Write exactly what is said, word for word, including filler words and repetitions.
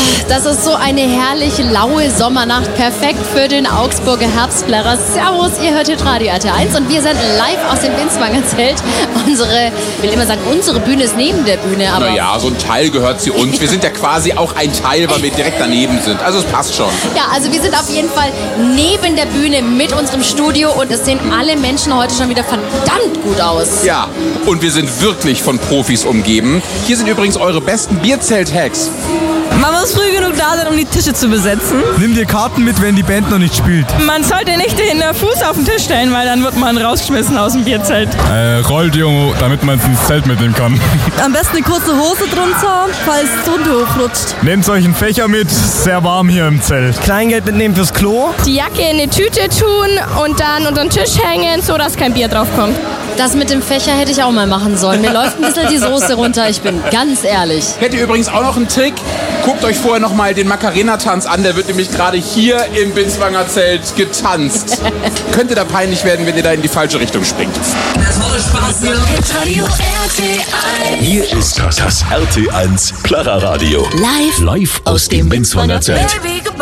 Das ist so eine herrliche, laue Sommernacht. Perfekt für den Augsburger Herbstplärrer. Servus, ihr hört hier Radio R T eins und wir sind live aus dem Binswanger Zelt. Unsere, ich will immer sagen, unsere Bühne ist neben der Bühne. Aber naja, so ein Teil gehört sie uns. Wir sind ja quasi auch ein Teil, weil wir direkt daneben sind. Also es passt schon. Ja, also wir sind auf jeden Fall neben der Bühne mit unserem Studio und es sehen alle Menschen heute schon wieder verdammt gut aus. Ja, und wir sind wirklich von Profis umgeben. Hier sind übrigens eure besten Bierzelt-Hacks. Man muss früh genug da sein, um die Tische zu besetzen. Nimm dir Karten mit, wenn die Band noch nicht spielt. Man sollte nicht den Fuß auf den Tisch stellen, weil dann wird man rausgeschmissen aus dem Bierzelt. Äh, Rolldeo, damit man es ins Zelt mitnehmen kann. Am besten eine kurze Hose drunter, falls es drunter hochrutscht. Nehmt euch einen Fächer mit, sehr warm hier im Zelt. Kleingeld mitnehmen fürs Klo. Die Jacke in eine Tüte tun und dann unter den Tisch hängen, sodass kein Bier drauf kommt. Das mit dem Fächer hätte ich auch mal machen sollen. Mir läuft ein bisschen die Soße runter, ich bin ganz ehrlich. Hättet ihr übrigens auch noch einen Trick? Guckt euch vorher noch mal den Macarena-Tanz an. Der wird nämlich gerade hier im Binswanger Zelt getanzt. Könnte da peinlich werden, wenn ihr da in die falsche Richtung springt. Das macht Spaß. Radio R T eins. Hier ist das, das R T eins Plärrer Radio. Live, Live aus dem Binswanger Zelt.